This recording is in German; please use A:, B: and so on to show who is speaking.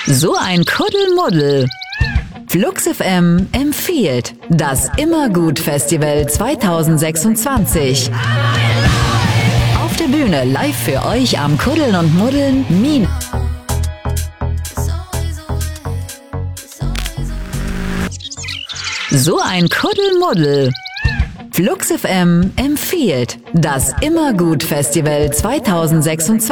A: So ein Kuddelmuddel. Flux FM empfiehlt das Immergut-Festival 2026. Auf der Bühne live für euch am Kuddeln und Muddeln Min. So ein Kuddelmuddel. Flux FM empfiehlt das Immergut-Festival 2026.